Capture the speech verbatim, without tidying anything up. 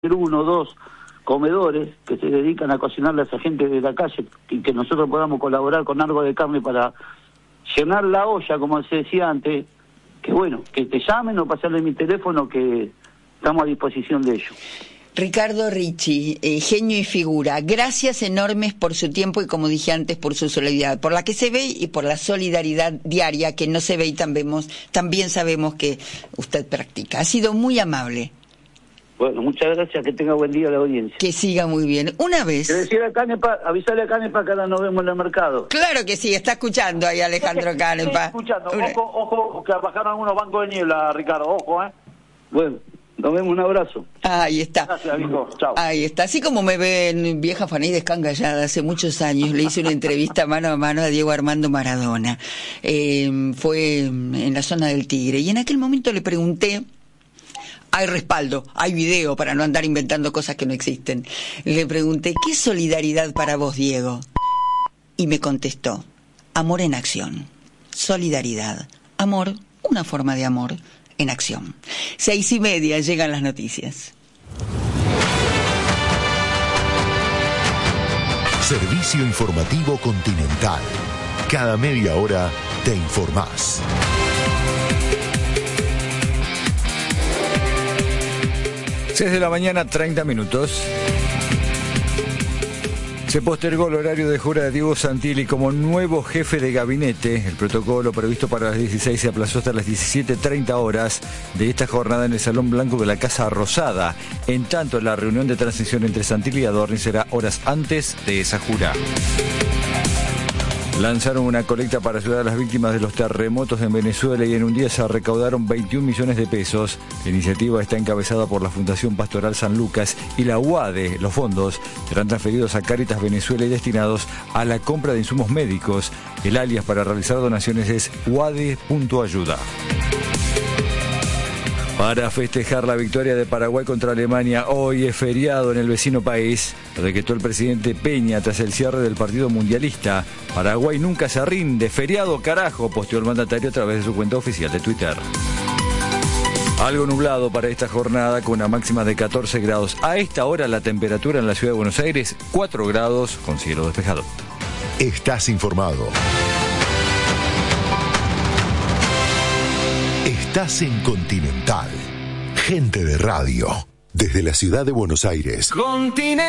uno o dos comedores que se dedican a cocinarle a esa gente de la calle y que nosotros podamos colaborar con algo de carne para llenar la olla, como se decía antes, que bueno, que te llamen o pasarle mi teléfono, que estamos a disposición de ellos. Ricardo Ricci, eh, genio y figura, gracias enormes por su tiempo y, como dije antes, por su solidaridad, por la que se ve y por la solidaridad diaria que no se ve y también, también sabemos que usted practica. Ha sido muy amable. Bueno, muchas gracias, que tenga buen día la audiencia. Que siga muy bien. Una vez... Que decir a Canepa, avisale a Canepa que ahora nos vemos en el mercado. Claro que sí, está escuchando ahí Alejandro Canepa. Estoy escuchando, ojo, ojo, que bajaron algunos bancos de niebla, Ricardo, ojo, ¿eh? Bueno, nos vemos, un abrazo. Ahí está. Gracias, amigo, chao. Ahí está, así como me ven vieja Fanny Descangallada, hace muchos años le hice una entrevista mano a mano a Diego Armando Maradona. Eh, fue en la zona del Tigre, y en aquel momento le pregunté... Hay respaldo, hay video para no andar inventando cosas que no existen. Le pregunté, ¿qué es solidaridad para vos, Diego? Y me contestó, amor en acción. Solidaridad. Amor, una forma de amor en acción. Seis y media, llegan las noticias. Servicio Informativo Continental. Cada media hora te informás. seis de la mañana, treinta minutos. Se postergó el horario de jura de Diego Santilli como nuevo jefe de gabinete. El protocolo previsto para las dieciséis se aplazó hasta las diecisiete treinta horas de esta jornada en el Salón Blanco de la Casa Rosada. En tanto, la reunión de transición entre Santilli y Adorni será horas antes de esa jura. Lanzaron una colecta para ayudar a las víctimas de los terremotos en Venezuela y en un día se recaudaron veintiún millones de pesos. La iniciativa está encabezada por la Fundación Pastoral San Lucas y la U A D E. Los fondos serán transferidos a Cáritas Venezuela y destinados a la compra de insumos médicos. El alias para realizar donaciones es u a d e punto ayuda. Para festejar la victoria de Paraguay contra Alemania, hoy es feriado en el vecino país. Lo decretó el presidente Peña tras el cierre del partido mundialista. Paraguay nunca se rinde, feriado carajo, posteó el mandatario a través de su cuenta oficial de Twitter. Algo nublado para esta jornada con una máxima de catorce grados. A esta hora la temperatura en la ciudad de Buenos Aires, cuatro grados con cielo despejado. Estás informado. Estás en Continental. Gente de radio. Desde la ciudad de Buenos Aires. Continental.